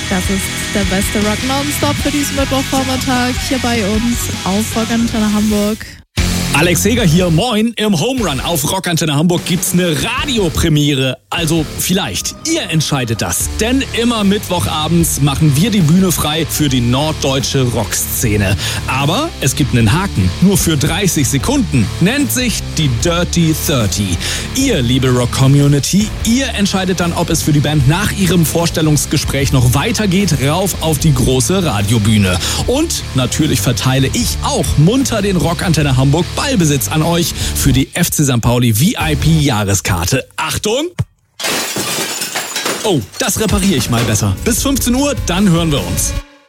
Das ist der beste Rock Nonstop für diesen Mittwochvormittag hier bei uns auf Rockantenne Hamburg. Alex Heger hier, moin. Im Home Run auf Rockantenne Hamburg gibt's eine Radiopremiere. Also vielleicht, ihr entscheidet das. Denn immer mittwochabends machen wir die Bühne frei für die norddeutsche Rockszene. Aber es gibt einen Haken, nur für 30 Sekunden. Nennt sich die Dirty 30. Ihr, liebe Rock-Community, ihr entscheidet dann, ob es für die Band nach ihrem Vorstellungsgespräch noch weitergeht, rauf auf die große Radiobühne. Und natürlich verteile ich auch munter den Rockantenne Hamburg Ballbesitz an euch für die FC St. Pauli VIP-Jahreskarte. Achtung! Oh, das repariere ich mal besser. Bis 15 Uhr, dann hören wir uns.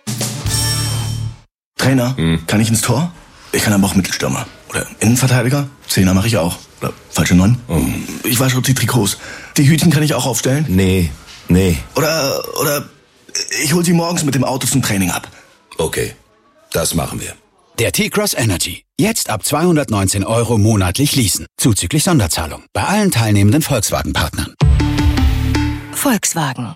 Trainer, kann ich ins Tor? Ich kann aber auch Mittelstürmer. Oder Innenverteidiger? Zehner mache ich auch. Oder falsche 9? Ich wasche die Trikots. Die Hütchen kann ich auch aufstellen? Nee. Oder ich hol sie morgens mit dem Auto zum Training ab. Okay, das machen wir. Der T-Cross Energy. Jetzt ab 219 € monatlich leasen. Zuzüglich Sonderzahlung. Bei allen teilnehmenden Volkswagen-Partnern. Volkswagen.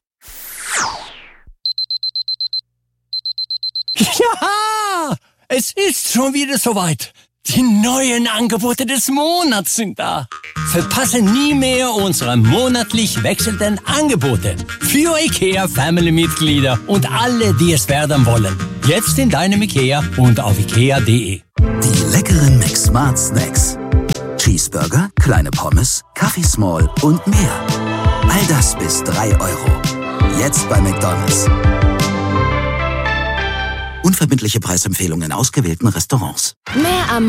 Ja, es ist schon wieder soweit. Die neuen Angebote des Monats sind da. Verpasse nie mehr unsere monatlich wechselnden Angebote. Für IKEA-Family-Mitglieder und alle, die es werden wollen. Jetzt in deinem IKEA und auf ikea.de. Die leckeren McSmart Snacks. Cheeseburger, kleine Pommes, Kaffee Small und mehr. All das bis 3 €. Jetzt bei McDonald's. Unverbindliche Preisempfehlungen in ausgewählten Restaurants. Mehr am